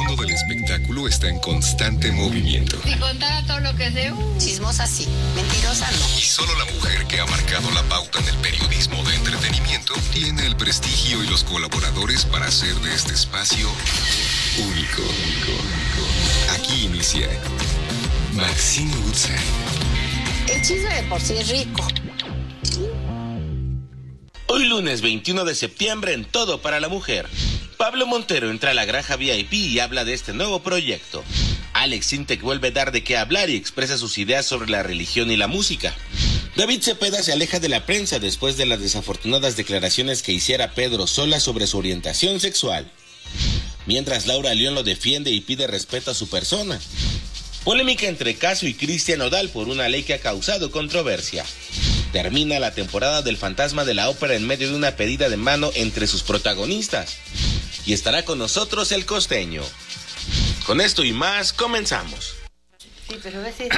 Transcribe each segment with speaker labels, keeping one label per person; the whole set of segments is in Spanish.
Speaker 1: mundo del espectáculo está en constante movimiento.
Speaker 2: Si contara todo lo que sé,
Speaker 3: chismosa sí, mentirosa no.
Speaker 1: Y solo la mujer que ha marcado la pauta en el periodismo de entretenimiento tiene el prestigio y los colaboradores para hacer de este espacio único. Aquí inicia Maxine Woodside.
Speaker 3: El chisme de por sí es rico.
Speaker 4: Hoy lunes 21 de septiembre en Todo para la Mujer. Pablo Montero entra a la granja VIP y habla de este nuevo proyecto. Alex Sintek vuelve a dar de qué hablar y expresa sus ideas sobre la religión y la música. David Cepeda se aleja de la prensa después de las desafortunadas declaraciones que hiciera Pedro Sola sobre su orientación sexual. Mientras Laura León lo defiende y pide respeto a su persona. Polémica entre Caso y Cristian Nodal por una ley que ha causado controversia. Termina la temporada del Fantasma de la Ópera en medio de una pedida de mano entre sus protagonistas. Y estará con nosotros el costeño. Con esto y más, comenzamos.
Speaker 2: Sí, pero a veces...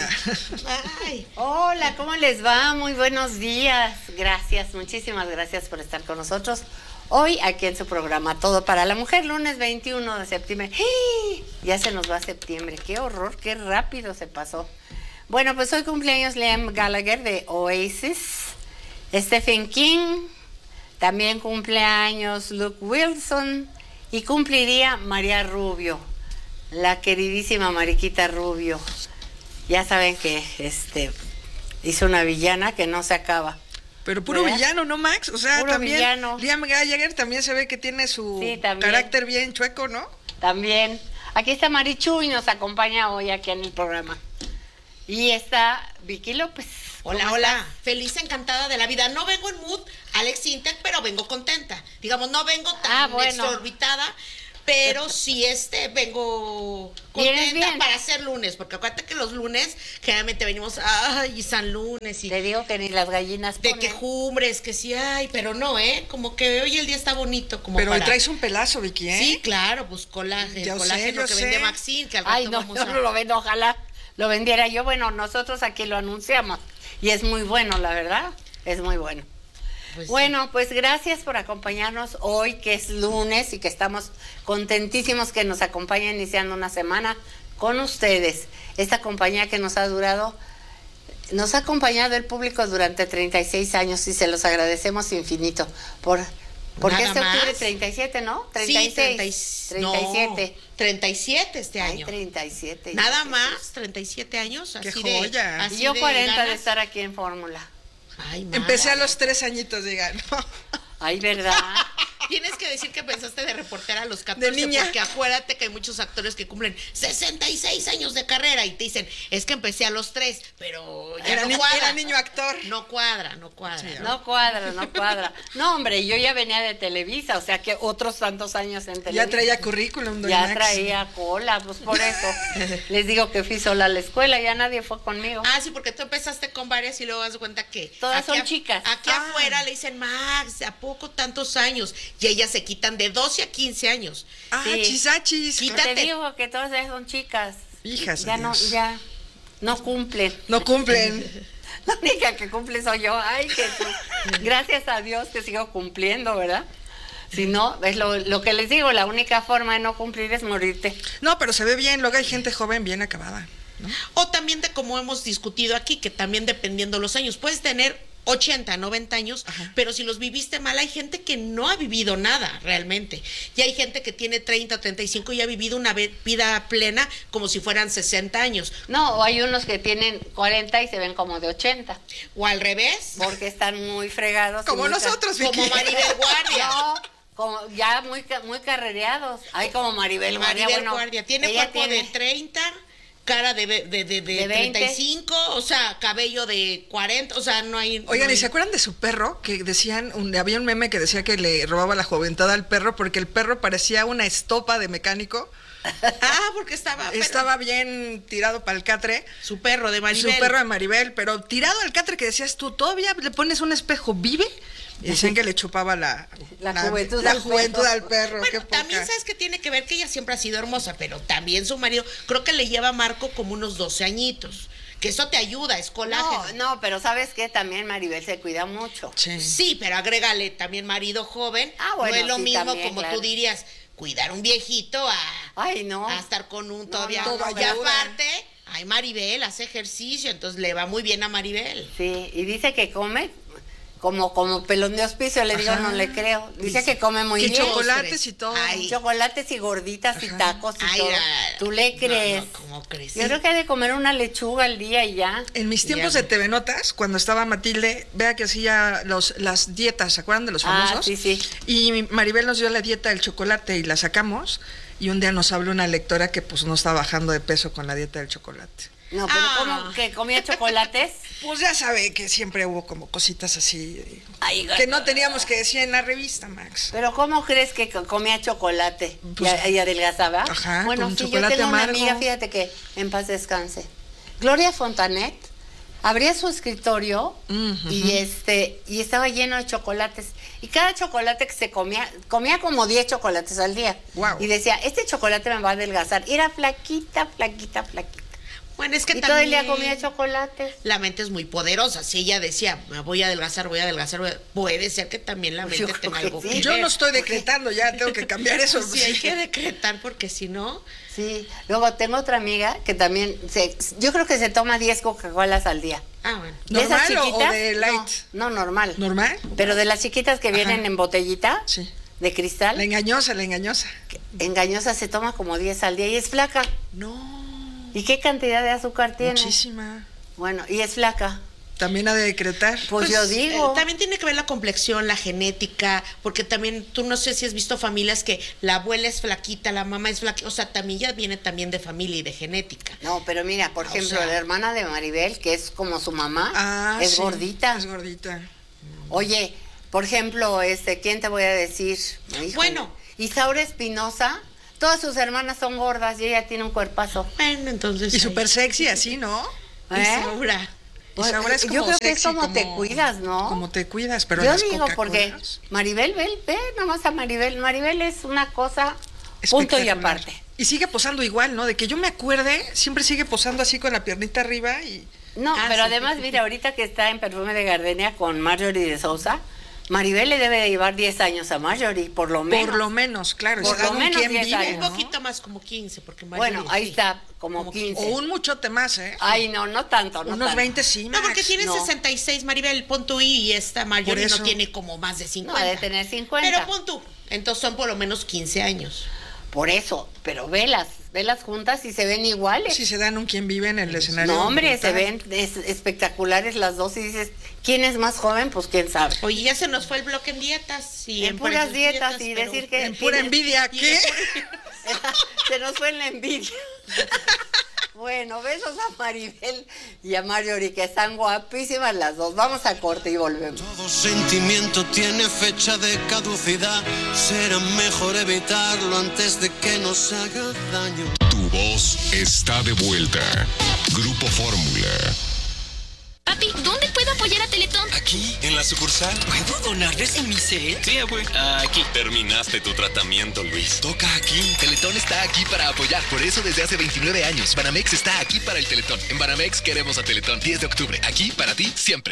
Speaker 2: Hola, ¿cómo les va? Muy buenos días. Gracias, muchísimas gracias por estar con nosotros. Hoy aquí en su programa Todo para la Mujer, lunes 21 de septiembre. ¡Hey! Ya se nos va septiembre. ¡Qué horror! ¡Qué rápido se pasó! Bueno, pues hoy cumpleaños Liam Gallagher de Oasis, Stephen King, también cumpleaños Luke Wilson y cumpliría María Rubio, la queridísima Mariquita Rubio. Ya saben que hizo una villana que no se acaba.
Speaker 5: Pero puro
Speaker 2: ¿verdad?
Speaker 5: villano, ¿no, Max? O sea,
Speaker 2: Puro
Speaker 5: también
Speaker 2: villano.
Speaker 5: Liam Gallagher también se ve que tiene su carácter bien chueco, ¿no?
Speaker 2: También. Aquí está Marichu y nos acompaña hoy aquí en el programa. Y está Vicky López.
Speaker 6: Hola, hola. Feliz, encantada de la vida. No vengo en mood Alex Sintek, pero vengo contenta. Digamos, no vengo tan exorbitada, pero sí vengo contenta para hacer lunes, porque acuérdate que los lunes generalmente venimos, ay, San Lunes y
Speaker 2: te digo que ni las gallinas ponen.
Speaker 6: De quejumbres, que sí hay, pero no, como que hoy el día está bonito, como
Speaker 5: pero
Speaker 6: para...
Speaker 5: traes un pelazo, Vicky, ¿eh?
Speaker 6: Sí, claro, pues colágeno que vende Maxine, que al rato
Speaker 2: ay, no, yo no lo vendo, ojalá lo vendiera yo. Bueno, nosotros aquí lo anunciamos y es muy bueno, la verdad, es muy bueno. Pues bueno, sí. Pues gracias por acompañarnos hoy, que es lunes y que estamos contentísimos que nos acompañen iniciando una semana con ustedes. Esta compañía que nos ha acompañado el público durante 36 años y se los agradecemos infinito porque este octubre 37, ¿no? 36, sí, 37.
Speaker 6: No, 37 este año.
Speaker 2: Ay, 37.
Speaker 6: Nada más, 37 años.
Speaker 5: ¡Qué
Speaker 6: así
Speaker 5: joya!
Speaker 2: Y yo 40 de estar aquí en Fórmula.
Speaker 6: Ay,
Speaker 5: empecé a los 3 añitos, diga, ¿no?
Speaker 2: Ay, ¿verdad?
Speaker 6: Tienes que decir que pensaste de reportera a los 14,
Speaker 5: de niña.
Speaker 6: Porque acuérdate que hay muchos actores que cumplen 66 años de carrera y te dicen, es que empecé a los 3, pero ya no cuadra.
Speaker 5: Era niño actor.
Speaker 6: No cuadra. Sí,
Speaker 2: no cuadra. No, hombre, yo ya venía de Televisa, o sea que otros tantos años en Televisa.
Speaker 5: Ya traía currículum, doña
Speaker 2: Ya
Speaker 5: Max.
Speaker 2: traía cola, pues por eso. Les digo que fui sola a la escuela, ya nadie fue conmigo.
Speaker 6: Ah, sí, porque tú empezaste con varias y luego das cuenta que...
Speaker 2: Todas son chicas.
Speaker 6: Aquí afuera le dicen, Max, ¿a poco tantos años? Y ellas se quitan de 12 a 15 años.
Speaker 5: Ah, sí. Chisachis.
Speaker 2: Quítate. Te digo que todas ellas son chicas.
Speaker 5: Hijas.
Speaker 2: Ya no cumplen.
Speaker 5: No cumplen.
Speaker 2: La única que cumple soy yo. Ay, gracias a Dios que sigo cumpliendo, ¿verdad? Si no, es lo que les digo, la única forma de no cumplir es morirte.
Speaker 5: No, pero se ve bien, luego hay gente joven bien acabada, ¿no?
Speaker 6: O también de como hemos discutido aquí, que también dependiendo los años, puedes tener 80, 90 años, ajá, pero si los viviste mal, hay gente que no ha vivido nada realmente. Y hay gente que tiene 30, 35 y ha vivido una vida plena como si fueran 60 años.
Speaker 2: No, o hay unos que tienen 40 y se ven como de 80.
Speaker 6: O al revés.
Speaker 2: Porque están muy fregados.
Speaker 5: Como nosotros, Vicky.
Speaker 6: Como Maribel Guardia.
Speaker 2: No, como ya muy carrereados. Hay como Maribel Guardia.
Speaker 6: Maribel Guardia. Tiene cuerpo de 30... cara de 35, o sea, cabello de 40, o sea, no hay...
Speaker 5: Oigan, ¿y se acuerdan de su perro? Que decían, había un meme que decía que le robaba la juventud al perro porque el perro parecía una estopa de mecánico.
Speaker 6: Porque
Speaker 5: estaba bien tirado para el catre.
Speaker 6: Su perro de Maribel.
Speaker 5: Su perro de Maribel, pero tirado al catre que decías tú, ¿todavía le pones un espejo? ¿Vive? Y decían que le chupaba la juventud al perro.
Speaker 6: Bueno, también sabes que tiene que ver que ella siempre ha sido hermosa, pero también su marido, creo que le lleva a Marco como unos 12 añitos. Que eso te ayuda, es colágeno.
Speaker 2: No, pero ¿sabes qué? También Maribel se cuida mucho.
Speaker 6: Sí, pero agrégale también marido joven.
Speaker 2: Bueno,
Speaker 6: no es lo mismo
Speaker 2: también,
Speaker 6: como
Speaker 2: claro.
Speaker 6: Tú dirías, cuidar un viejito
Speaker 2: Ay, no.
Speaker 6: A estar con un todavía.
Speaker 5: No,
Speaker 6: y aparte, ay, Maribel hace ejercicio, entonces le va muy bien a Maribel.
Speaker 2: Sí, y dice que come como pelón de hospicio, le digo, no le creo. Dice que come muy bien.
Speaker 5: Chocolates y todo.
Speaker 2: Ay. Chocolates y gorditas y tacos y todo. ¿Tú le crees?
Speaker 6: No, ¿cómo crees?
Speaker 2: Yo creo que hay de comer una lechuga al día y ya.
Speaker 5: En mis tiempos de TV Notas, cuando estaba Matilde, vea que hacía las dietas, ¿se acuerdan de los famosos?
Speaker 2: Sí, sí.
Speaker 5: Y Maribel nos dio la dieta del chocolate y la sacamos. Y un día nos habló una lectora que pues no está bajando de peso con la dieta del chocolate.
Speaker 2: No, pero ¿cómo que comía chocolates?
Speaker 5: Pues ya sabe que siempre hubo como cositas así
Speaker 2: Ay,
Speaker 5: que no teníamos que decir en la revista, Max.
Speaker 2: Pero ¿cómo crees que comía chocolate y adelgazaba?
Speaker 5: Ajá,
Speaker 2: bueno,
Speaker 5: con
Speaker 2: sí,
Speaker 5: chocolate
Speaker 2: yo tengo
Speaker 5: amargo.
Speaker 2: una amiga, fíjate que en paz descanse. Gloria Fontanet abría su escritorio y estaba lleno de chocolates. Y cada chocolate que se comía como 10 chocolates al día.
Speaker 5: Wow.
Speaker 2: Y decía, este chocolate me va a adelgazar. Y era flaquita.
Speaker 6: Bueno, es que
Speaker 2: y
Speaker 6: también
Speaker 2: todo el día comía chocolates.
Speaker 6: la mente es muy poderosa. Si ella decía, me voy a adelgazar, puede ser que también la mente tenga algo que ver.
Speaker 5: Yo no estoy decretando, ya tengo que cambiar eso.
Speaker 6: Sí, hay que decretar porque si no...
Speaker 2: Sí. Luego tengo otra amiga que también, yo creo que se toma 10 Coca-Colas al día.
Speaker 6: Ah, bueno.
Speaker 2: ¿De esas
Speaker 5: ¿Normal o
Speaker 2: chiquitas?
Speaker 5: de light?
Speaker 2: No, normal.
Speaker 5: ¿Normal?
Speaker 2: Pero de las chiquitas que vienen en botellita,
Speaker 5: Sí.
Speaker 2: de cristal,
Speaker 5: La engañosa.
Speaker 2: engañosa se toma como 10 al día y es flaca.
Speaker 5: No,
Speaker 2: ¿Y qué cantidad de azúcar tiene?
Speaker 5: muchísima.
Speaker 2: Bueno, y es flaca.
Speaker 5: También ha de decretar.
Speaker 2: Pues yo digo.
Speaker 6: También tiene que ver la complexión, la genética, porque también tú no sé si has visto familias que la abuela es flaquita, la mamá es flaquita, o sea, también ya viene también de familia y de genética.
Speaker 2: No, pero mira, por ejemplo,
Speaker 6: sea,
Speaker 2: la hermana de Maribel, que es como su mamá, es
Speaker 5: sí,
Speaker 2: gordita.
Speaker 5: Es gordita.
Speaker 2: Oye, por ejemplo, ¿quién te voy a decir? Híjole.
Speaker 6: Bueno.
Speaker 2: Isaura Espinosa, todas sus hermanas son gordas y ella tiene un cuerpazo.
Speaker 6: Bueno, entonces...
Speaker 5: Y súper sexy así, ¿no?
Speaker 6: Isaura.
Speaker 5: Isaura es como
Speaker 2: yo creo que es
Speaker 5: sexy,
Speaker 2: como te cuidas, ¿no?
Speaker 5: Como te cuidas, pero
Speaker 2: yo
Speaker 5: las
Speaker 2: digo, porque
Speaker 5: Coca-Colas,
Speaker 2: Maribel, ve nomás a Maribel. Maribel es una cosa, punto y
Speaker 5: espectacular.
Speaker 2: aparte.
Speaker 5: Y sigue posando igual, ¿no? De que yo me acuerde, siempre sigue posando así con la piernita arriba y...
Speaker 2: No, pero
Speaker 6: sí,
Speaker 2: además,
Speaker 6: sí,
Speaker 2: mira, ahorita que está en Perfume de Gardenia con Marjorie de Sousa, Maribel le debe de llevar 10 años a Marjorie, por lo menos.
Speaker 5: Por lo menos, claro.
Speaker 2: Por
Speaker 5: es
Speaker 2: lo menos
Speaker 5: quien
Speaker 2: 10
Speaker 5: vive,
Speaker 2: años.
Speaker 6: Un
Speaker 5: ¿no?
Speaker 6: poquito más, como 15, porque
Speaker 2: Bueno,
Speaker 6: Marjorie,
Speaker 2: ahí
Speaker 6: sí.
Speaker 2: está, como 15.
Speaker 5: O un muchote más, ¿eh?
Speaker 2: Ay, no tanto, no
Speaker 5: Unos
Speaker 2: tanto.
Speaker 5: 20 sí,
Speaker 6: No,
Speaker 5: Max.
Speaker 6: porque tiene
Speaker 2: No.
Speaker 6: 66, Maribel, pon tú y esta Marjorie
Speaker 5: Por eso.
Speaker 6: no tiene como más de 50.
Speaker 2: No, debe tener 50.
Speaker 6: Pero pon tú, entonces son por lo menos 15 años.
Speaker 2: Por eso, pero velas juntas y se ven iguales.
Speaker 5: Si se dan un quien vive en el escenario.
Speaker 2: No, hombre, se
Speaker 5: brutal.
Speaker 2: ven espectaculares las dos y dices, ¿quién es más joven? Pues quién sabe.
Speaker 6: Oye, ya se nos fue el bloque en dietas. Y
Speaker 2: En puras dietas y
Speaker 6: pero-
Speaker 2: decir que...
Speaker 5: En pura envidia, ¿qué?
Speaker 2: Se nos fue en la envidia. Bueno, besos a Maribel y a Marjorie, que están guapísimas las dos. Vamos a corte y volvemos.
Speaker 7: Todo sentimiento tiene fecha de caducidad. Será mejor evitarlo antes de que nos haga daño.
Speaker 1: Tu voz está de vuelta. Grupo Fórmula.
Speaker 8: Papi, ¿dónde puedo apoyar a Teletón?
Speaker 9: ¿Aquí? ¿En la sucursal?
Speaker 7: ¿Puedo donarles en mi set?
Speaker 9: Sí, abue. Aquí.
Speaker 10: Terminaste tu tratamiento, Luis.
Speaker 9: Toca aquí. Teletón está aquí para apoyar. Por eso desde hace 29 años. Banamex está aquí para el Teletón. En Banamex queremos a Teletón. 10 de octubre. Aquí para ti siempre.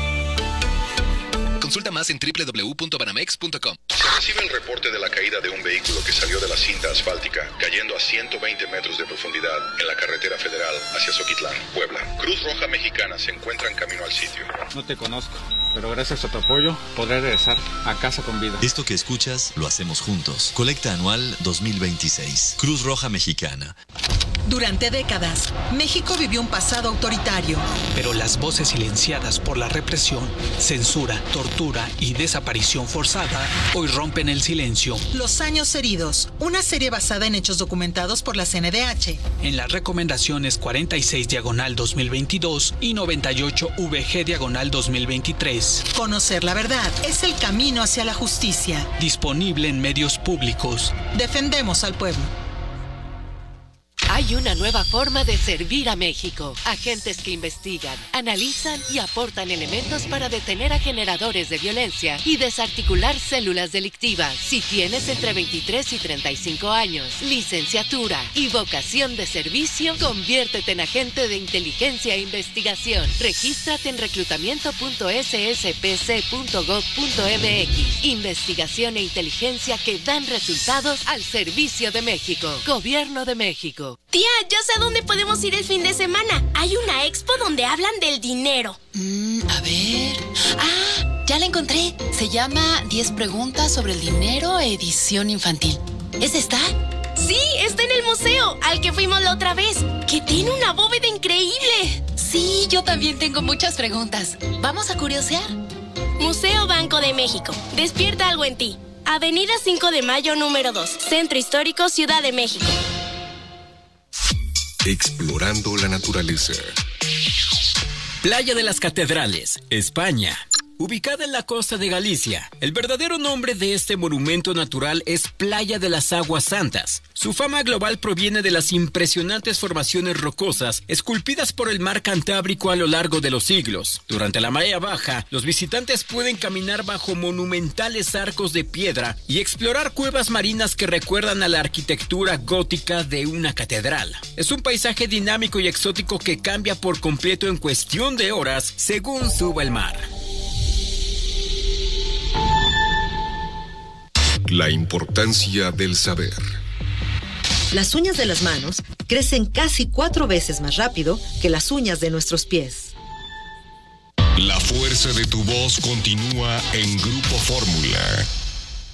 Speaker 9: Consulta más en www.banamex.com.
Speaker 11: Se recibe el reporte de la caída de un vehículo que salió de la cinta asfáltica, cayendo a 120 metros de profundidad en la carretera federal hacia Zoquitlán, Puebla. Cruz Roja Mexicana se encuentra en camino al sitio.
Speaker 12: No te conozco, pero gracias a tu apoyo podré regresar a casa con vida.
Speaker 13: Esto que escuchas lo hacemos juntos. Colecta anual 2026. Cruz Roja Mexicana.
Speaker 14: Durante décadas, México vivió un pasado autoritario.
Speaker 15: Pero las voces silenciadas por la represión, censura, tortura y desaparición forzada hoy rompen el silencio.
Speaker 14: Los años heridos, una serie basada en hechos documentados por la CNDH.
Speaker 15: En las recomendaciones 46/2022 y 98/VG/2023.
Speaker 14: Conocer la verdad es el camino hacia la justicia.
Speaker 15: Disponible en medios públicos.
Speaker 14: Defendemos al pueblo.
Speaker 16: Hay una nueva forma de servir a México. Agentes que investigan, analizan y aportan elementos para detener a generadores de violencia y desarticular células delictivas. Si tienes entre 23 y 35 años, licenciatura y vocación de servicio, conviértete en agente de inteligencia e investigación. Regístrate en reclutamiento.sspc.gov.mx. Investigación e inteligencia que dan resultados al servicio de México. Gobierno de México.
Speaker 8: Tía, ya sé a dónde podemos ir el fin de semana. Hay una expo donde hablan del dinero.
Speaker 17: A ver... ya la encontré. Se llama 10 preguntas sobre el dinero, edición infantil. ¿Es esta?
Speaker 8: Sí, está en el museo, al que fuimos la otra vez, que tiene una bóveda increíble.
Speaker 17: Sí, yo también tengo muchas preguntas. ¿Vamos a curiosear?
Speaker 8: Museo Banco de México. Despierta algo en ti. Avenida 5 de Mayo, número 2. Centro Histórico, Ciudad de México.
Speaker 1: Explorando la naturaleza.
Speaker 18: Playa de las Catedrales, España. Ubicada en la costa de Galicia, el verdadero nombre de este monumento natural es Playa de las Aguas Santas. Su fama global proviene de las impresionantes formaciones rocosas esculpidas por el mar Cantábrico a lo largo de los siglos. Durante la marea baja, los visitantes pueden caminar bajo monumentales arcos de piedra y explorar cuevas marinas que recuerdan a la arquitectura gótica de una catedral. Es un paisaje dinámico y exótico que cambia por completo en cuestión de horas según suba el mar.
Speaker 1: La importancia del saber.
Speaker 19: Las uñas de las manos crecen casi 4 veces más rápido que las uñas de nuestros pies.
Speaker 1: La fuerza de tu voz continúa en Grupo Fórmula.